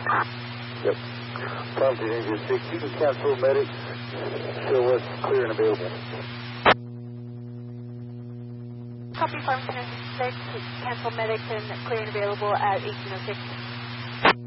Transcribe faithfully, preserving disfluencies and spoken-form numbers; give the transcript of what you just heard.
Yep. Positive engine six. You can cancel medic. Show us clear and available. Copy Farmington six. Cancel medics and clear and available at eighteen oh six.